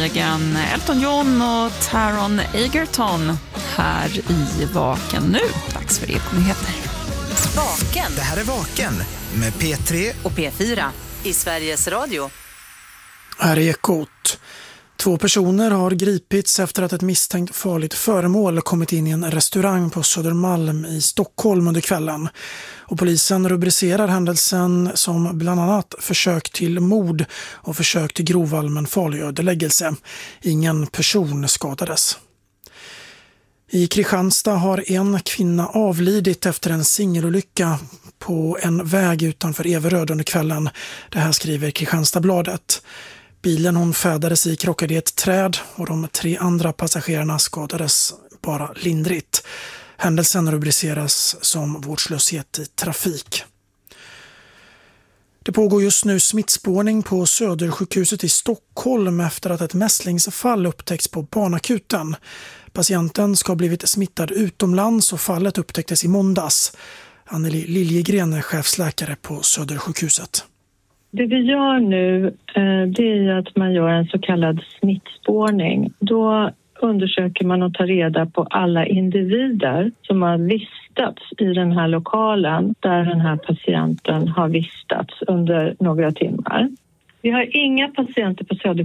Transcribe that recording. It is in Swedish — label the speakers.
Speaker 1: nämligen Elton John och Taron Egerton här i Vaken nu. Dags för Ekonyheter.
Speaker 2: Vaken.
Speaker 3: Det här är Vaken med P3
Speaker 2: och P4 i Sveriges Radio.
Speaker 4: Här är Ekot. 2 personer har gripits efter att ett misstänkt farligt föremål kommit in i en restaurang på Södermalm i Stockholm under kvällen. Och polisen rubricerar händelsen som bland annat försök till mord och försök till grov allmän farlighetsödeläggelse. Ingen person skadades. I Kristianstad har en kvinna avlidit efter en singelolycka på en väg utanför Everöd under kvällen. Det här skriver Kristianstadsbladet. Bilen hon färdades i krockade i ett träd och de 3 andra passagerarna skadades bara lindrigt. Händelsen rubriceras som vårdslöshet i trafik. Det pågår just nu smittspårning på Södersjukhuset i Stockholm efter att ett mässlingsfall upptäckts på barnakuten. Patienten ska ha blivit smittad utomlands och fallet upptäcktes i måndags. Anneli Liljegren är chefsläkare på Södersjukhuset.
Speaker 5: Det vi gör nu det är att man gör en så kallad smittspårning. Då undersöker man och tar reda på alla individer som har vistats i den här lokalen där den här patienten har vistats under några timmar. Vi har inga patienter på